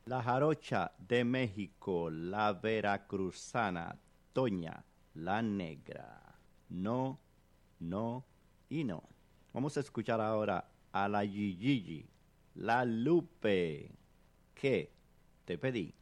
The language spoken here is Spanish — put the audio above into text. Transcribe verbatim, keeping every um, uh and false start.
La jarocha de México, la veracruzana, Toña, la negra. No, no y no. Vamos a escuchar ahora a la Yiyiji, la Lupe. ¿Qué te pedí?